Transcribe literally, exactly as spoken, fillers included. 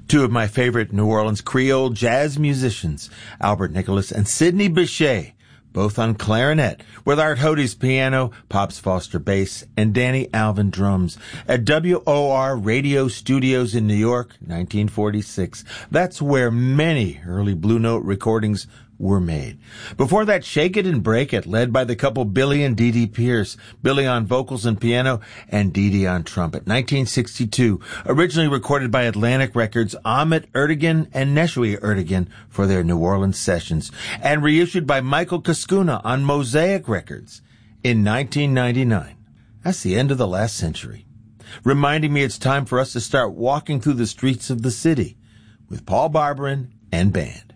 Two of my favorite New Orleans Creole jazz musicians, Albert Nicholas and Sidney Bechet, both on clarinet, with Art Hode's piano, Pops Foster bass, and Danny Alvin drums, at W O R Radio Studios in New York, nineteen forty-six. That's where many early Blue Note recordings were made. Before that, Shake It and Break It, led by the couple Billy and Dee Dee Pierce, Billy on vocals and piano, and Dee Dee on trumpet, nineteen sixty-two, originally recorded by Atlantic Records, Ahmet Ertegun and Neshui Ertegun for their New Orleans sessions, and reissued by Michael Cascuna on Mosaic Records in nineteen ninety-nine. That's the end of the last century, reminding me it's time for us to start walking through the streets of the city with Paul Barbarin and band.